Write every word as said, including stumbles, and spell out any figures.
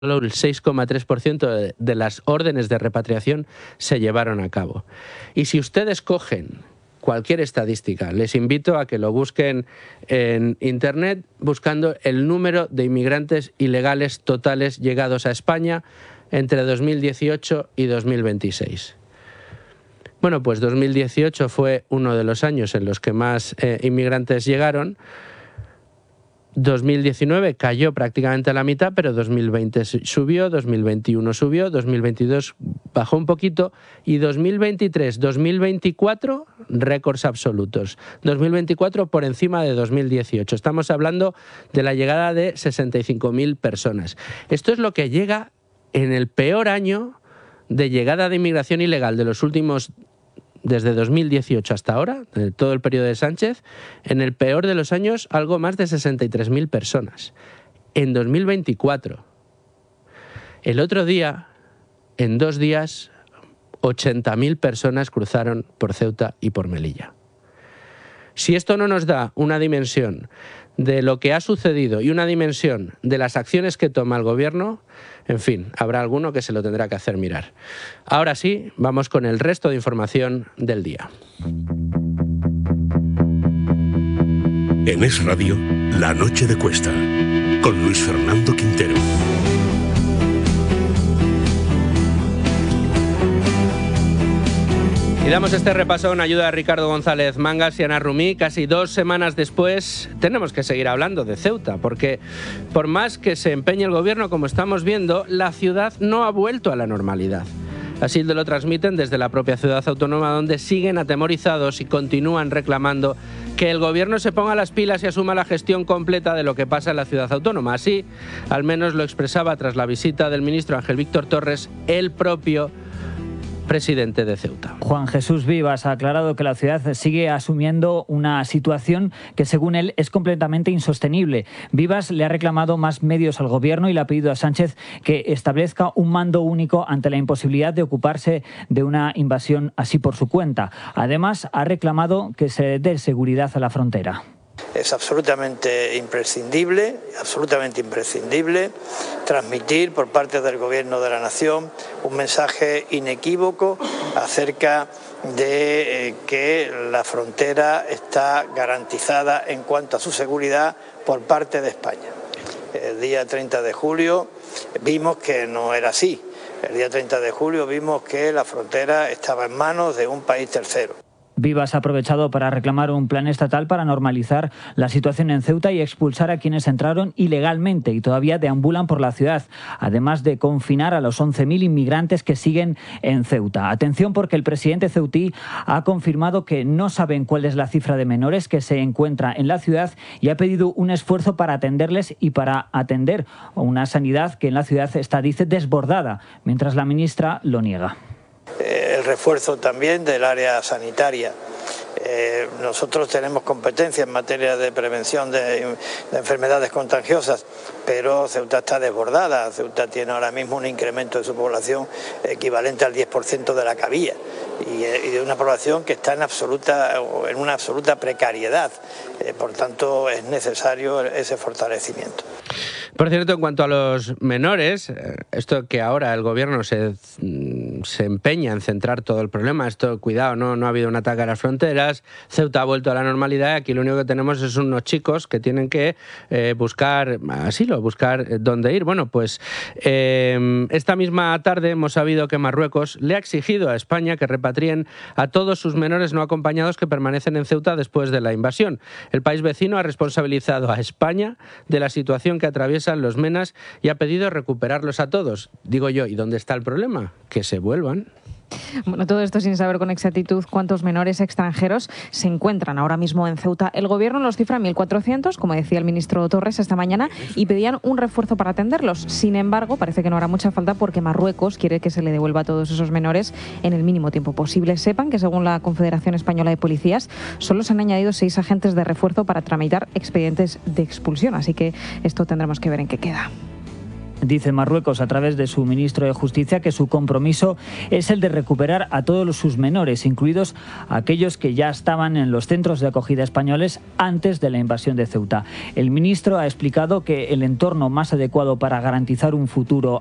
solo el seis coma tres por ciento de, de las órdenes de repatriación se llevaron a cabo. Y si ustedes cogen cualquier estadística, les invito a que lo busquen en Internet buscando el número de inmigrantes ilegales totales llegados a España entre dos mil dieciocho y dos mil veintiséis. Bueno, pues dos mil dieciocho fue uno de los años en los que más eh, inmigrantes llegaron. dos mil diecinueve cayó prácticamente a la mitad, pero dos mil veinte subió, dos mil veintiuno subió, dos mil veintidós bajó un poquito y dos mil veintitrés, dos mil veinticuatro récords absolutos. dos mil veinticuatro por encima de dos mil dieciocho. Estamos hablando de la llegada de sesenta y cinco mil personas. Esto es lo que llega en el peor año de llegada de inmigración ilegal de los últimos desde dos mil dieciocho hasta ahora, de todo el periodo de Sánchez, en el peor de los años, algo más de sesenta y tres mil personas. En dos mil veinticuatro. El otro día, en dos días, ochenta mil personas cruzaron por Ceuta y por Melilla. Si esto no nos da una dimensión de lo que ha sucedido y una dimensión de las acciones que toma el gobierno, en fin, habrá alguno que se lo tendrá que hacer mirar. Ahora sí, vamos con el resto de información del día. En Es Radio, La Noche de Cuesta, con Luis Fernando Quintero. Y damos este repaso con ayuda de Ricardo González Mangas y Ana Rumí. Casi dos semanas después tenemos que seguir hablando de Ceuta, porque por más que se empeñe el gobierno, como estamos viendo, la ciudad no ha vuelto a la normalidad. Así lo transmiten desde la propia ciudad autónoma, donde siguen atemorizados y continúan reclamando que el gobierno se ponga las pilas y asuma la gestión completa de lo que pasa en la ciudad autónoma. Así, al menos lo expresaba tras la visita del ministro Ángel Víctor Torres, el propio presidente de Ceuta. Juan Jesús Vivas ha aclarado que la ciudad sigue asumiendo una situación que, según él, es completamente insostenible. Vivas le ha reclamado más medios al gobierno y le ha pedido a Sánchez que establezca un mando único ante la imposibilidad de ocuparse de una invasión así por su cuenta. Además, ha reclamado que se dé seguridad a la frontera. Es absolutamente imprescindible, absolutamente imprescindible transmitir por parte del Gobierno de la Nación un mensaje inequívoco acerca de eh, que la frontera está garantizada en cuanto a su seguridad por parte de España. El día treinta de julio vimos que no era así. El día treinta de julio vimos que la frontera estaba en manos de un país tercero. Vivas ha aprovechado para reclamar un plan estatal para normalizar la situación en Ceuta y expulsar a quienes entraron ilegalmente y todavía deambulan por la ciudad, además de confinar a los once mil inmigrantes que siguen en Ceuta. Atención, porque el presidente ceutí ha confirmado que no saben cuál es la cifra de menores que se encuentra en la ciudad y ha pedido un esfuerzo para atenderles y para atender una sanidad que en la ciudad está, dice, desbordada, mientras la ministra lo niega. El refuerzo también del área sanitaria. Eh, nosotros tenemos competencia en materia de prevención de, de enfermedades contagiosas, pero Ceuta está desbordada. Ceuta tiene ahora mismo un incremento de su población equivalente al diez por ciento de la que había y, y de una población que está en, absoluta, en una absoluta precariedad. Eh, por tanto, es necesario ese fortalecimiento. Por cierto, en cuanto a los menores, esto que ahora el gobierno se, se empeña en centrar todo el problema, esto, cuidado, no, no ha habido un ataque a las fronteras, Ceuta ha vuelto a la normalidad, aquí lo único que tenemos es unos chicos que tienen que eh, buscar asilo, buscar dónde ir. Bueno, pues eh, esta misma tarde hemos sabido que Marruecos le ha exigido a España que repatrien a todos sus menores no acompañados que permanecen en Ceuta después de la invasión. El país vecino ha responsabilizado a España de la situación que atraviesa los menas y ha pedido recuperarlos a todos. Digo yo, ¿y dónde está el problema? Que se vuelvan. Bueno, todo esto sin saber con exactitud cuántos menores extranjeros se encuentran ahora mismo en Ceuta. El gobierno los cifra en mil cuatrocientos, como decía el ministro Torres esta mañana, y pedían un refuerzo para atenderlos. Sin embargo, parece que no hará mucha falta porque Marruecos quiere que se le devuelva a todos esos menores en el mínimo tiempo posible. Sepan que, según la Confederación Española de Policías, solo se han añadido seis agentes de refuerzo para tramitar expedientes de expulsión. Así que esto tendremos que ver en qué queda. Dice Marruecos a través de su ministro de Justicia que su compromiso es el de recuperar a todos sus menores, incluidos aquellos que ya estaban en los centros de acogida españoles antes de la invasión de Ceuta. El ministro ha explicado que el entorno más adecuado para garantizar un futuro